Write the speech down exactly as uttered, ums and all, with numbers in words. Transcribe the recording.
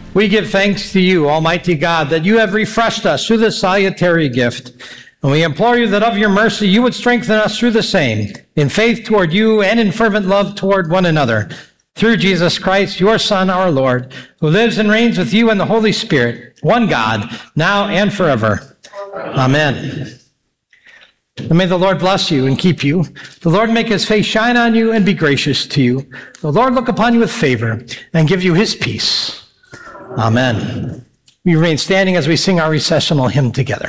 We give thanks to you, Almighty God, that you have refreshed us through this salutary gift. And we implore you that of your mercy you would strengthen us through the same, in faith toward you and in fervent love toward one another. Through Jesus Christ, your Son, our Lord, who lives and reigns with you and the Holy Spirit, one God, now and forever. Amen. And may the Lord bless you and keep you. The Lord make his face shine on you and be gracious to you. The Lord look upon you with favor and give you his peace. Amen. We remain standing as we sing our recessional hymn together.